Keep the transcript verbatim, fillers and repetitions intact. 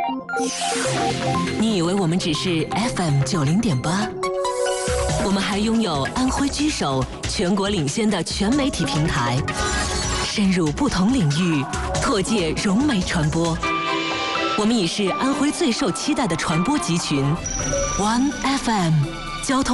你以为我们只是 F M 九零点八？我们还拥有安徽居首、全国领先的全媒体平台，深入不同领域，拓界融媒传播。我们已是安徽最受期待的传播集群 ，One F M 交通。